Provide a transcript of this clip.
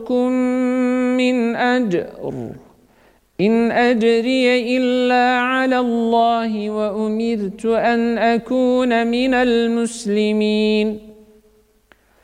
لكم من أجر إن أجري إلا على الله وأمرت أن أكون من المسلمين